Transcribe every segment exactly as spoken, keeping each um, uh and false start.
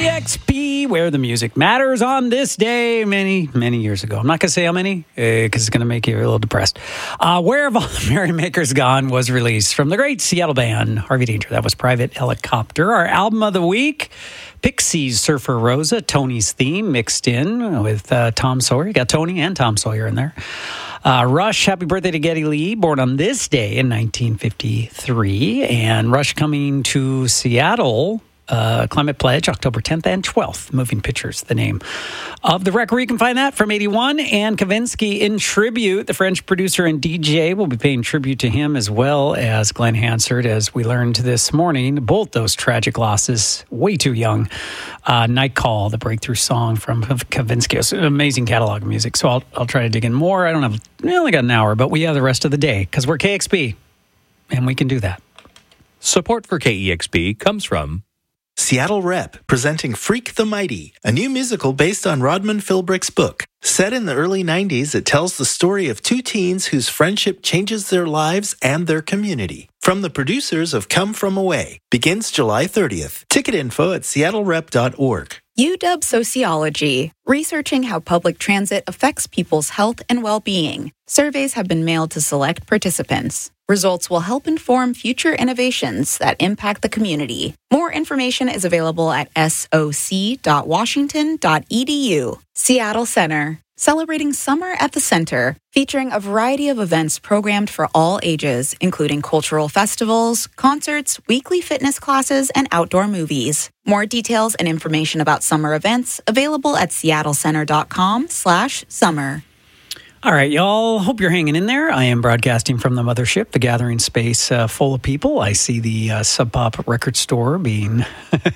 E X P, where the music matters on this day many, many years ago. I'm not going to say how many, because uh, it's going to make you a little depressed. Uh, Where Have All the Merrymakers Gone was released from the great Seattle band Harvey Danger. That was Private Helicopter. Our album of the week, Pixies, Surfer Rosa, Tony's Theme, mixed in with uh, Tom Sawyer. You got Tony and Tom Sawyer in there. Uh, Rush, happy birthday to Geddy Lee, born on this day in nineteen fifty-three. And Rush coming to Seattle, uh, Climate Pledge, October tenth and twelfth. Moving Pictures, the name of the record. You can find that from eighty-one. And Kavinsky in tribute. The French producer and D J will be paying tribute to him, as well as Glenn Hansard, as we learned this morning. Both those tragic losses, way too young. Uh, Night Call, the breakthrough song from Kavinsky. It's an amazing catalog of music. So I'll, I'll try to dig in more. I don't have, we only got an hour, but we have the rest of the day because we're K X P and we can do that. Support for K E X P comes from Seattle Rep, presenting Freak the Mighty, a new musical based on Rodman Philbrick's book. Set in the early nineties, it tells the story of two teens whose friendship changes their lives and their community. From the producers of Come From Away, begins July thirtieth. Ticket info at seattle rep dot org. U W Sociology, researching how public transit affects people's health and well-being. Surveys have been mailed to select participants. Results will help inform future innovations that impact the community. More information is available at s o c dot washington dot e d u. Seattle Center, celebrating summer at the center, featuring a variety of events programmed for all ages, including cultural festivals, concerts, weekly fitness classes, and outdoor movies. More details and information about summer events available at seattle center dot com slash summer. All right, y'all. Hope you're hanging in there. I am broadcasting from the mothership, the gathering space uh, full of people. I see the uh, Sub Pop record store being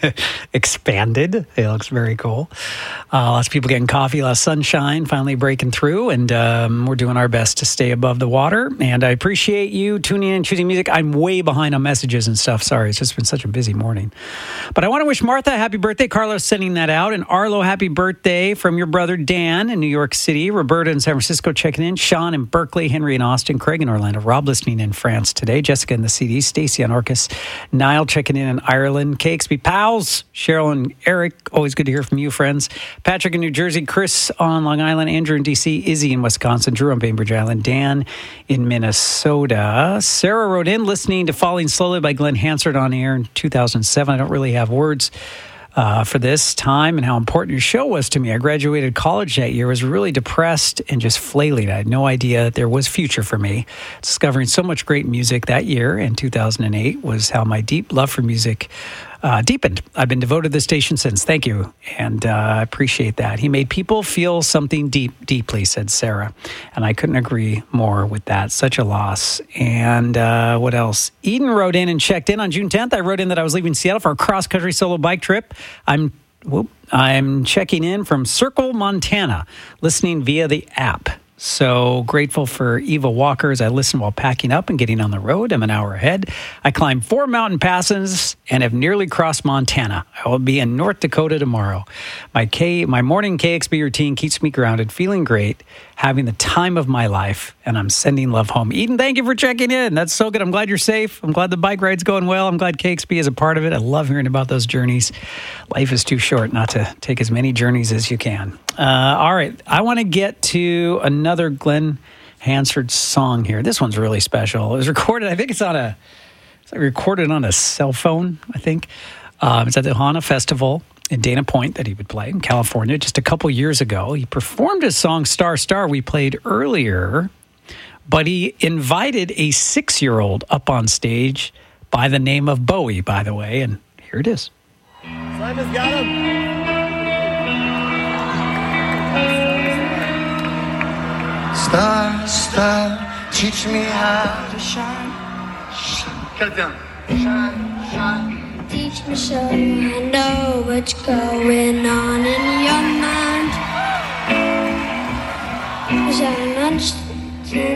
expanded. It looks very cool. Uh, lots of people getting coffee, lots of sunshine finally breaking through, and um, we're doing our best to stay above the water. And I appreciate you tuning in and choosing music. I'm way behind on messages and stuff. Sorry, it's just been such a busy morning. But I want to wish Martha a happy birthday. Carlos sending that out. And Arlo, happy birthday from your brother Dan in New York City. Roberta in San Francisco checking in. Sean in Berkeley, Henry in Austin, Craig in Orlando, Rob listening in France today, Jessica in the C D, Stacy on Orcas, Niall checking in in Ireland, K X P pals, Cheryl and Eric, always good to hear from you, friends. Patrick in New Jersey, Chris on Long Island, Andrew in D C, Izzy in Wisconsin, Drew on Bainbridge Island, Dan in Minnesota. Sarah wrote in, listening to Falling Slowly by Glenn Hansard on air in two thousand seven. I don't really have words Uh, for this time and how important your show was to me. I graduated college that year, was really depressed and just flailing. I had no idea there was future for me. Discovering so much great music that year in two thousand eight was how my deep love for music uh, deepened. I've been devoted to the station since. Thank you. And uh, I appreciate that. He made people feel something deep, deeply, said Sarah. And I couldn't agree more with that. Such a loss. And uh, what else? Eden wrote in and checked in on June tenth. I wrote in that I was leaving Seattle for a cross-country solo bike trip. I'm whoop, I'm checking in from Circle, Montana, listening via the app. So grateful for Eva Walker as I listen while packing up and getting on the road. I'm an hour ahead. I climbed four mountain passes and have nearly crossed Montana. I will be in North Dakota tomorrow. My K, my morning K X B routine keeps me grounded, feeling great, having the time of my life, and I'm sending love home. Eden, thank you for checking in. That's so good. I'm glad you're safe. I'm glad the bike ride's going well. I'm glad K X B is a part of it. I love hearing about those journeys. Life is too short not to take as many journeys as you can. Uh, all right. I want to get to another Glenn Hansard song here. This one's really special. It was recorded, I think it's on a, it's like recorded on a cell phone, I think. Um, it's at the Hana Festival in Dana Point that he would play in California just a couple years ago. He performed his song Star Star we played earlier, but he invited a six-year-old up on stage by the name of Bowie, by the way, and here it is. Simon's got him. Star, star, teach me how to shine. Shine. Cut it down. Shine, shine. Teach me so I know what's going on in your mind. 'Cause I don't understand.